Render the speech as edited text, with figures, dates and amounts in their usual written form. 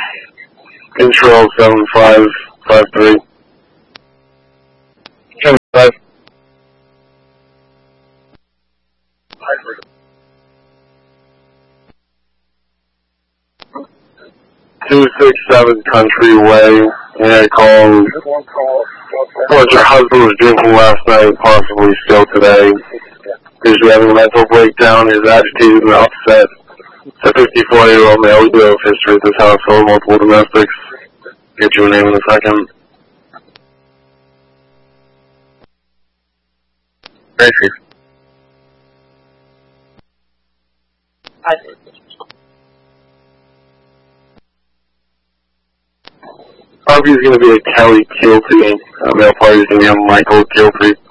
Control 7553. 75. 267 Country Way. And I called what your husband was drinking last night, possibly still today. Is he having a mental breakdown? Is agitated and upset? A 54-year-old male with no history at this household, multiple domestics. Get you a name in a second. Thank you. Harvey's going to be a Kelly Kilty. Male party's going to be a Michael Kilty.